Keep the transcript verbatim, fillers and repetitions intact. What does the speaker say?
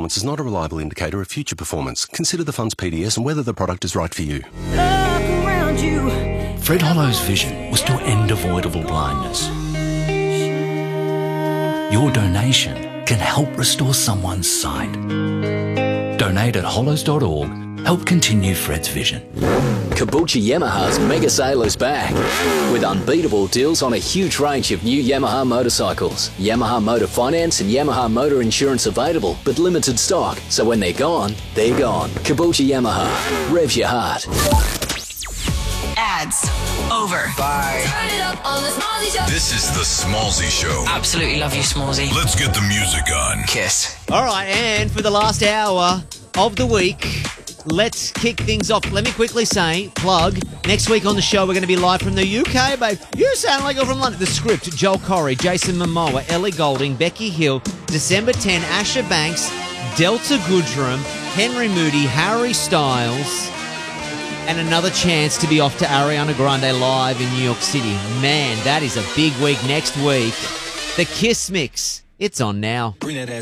performance is not a reliable indicator of future performance. Consider the fund's P D S and whether the product is right for you. Look around you. Fred Hollow's vision was to end avoidable blindness. Your donation can help restore someone's sight. Donate at hollows dot org. Help continue Fred's vision. Caboolture Yamaha's mega sale is back with unbeatable deals on a huge range of new Yamaha motorcycles. Yamaha Motor Finance and Yamaha Motor Insurance available, but limited stock. So when they're gone, they're gone. Caboolture Yamaha. Revs your heart. Ads over. Bye. Turn it up on the Smallzy Show. This is the Smallzy Show. Absolutely love you, Smallzy. Let's get the music on. Kiss. All right, and for the last hour of the week, let's kick things off. Let me quickly say, plug, next week on the show, we're going to be live from the U K, babe. You sound like you're from London. The Script, Joel Corey, Jason Momoa, Ellie Goulding, Becky Hill, December tenth, Asher Banks, Delta Goodrum, Henry Moody, Harry Styles, and another chance to be off to Ariana Grande live in New York City. Man, that is a big week next week. The Kiss Mix, it's on now. Bring that ass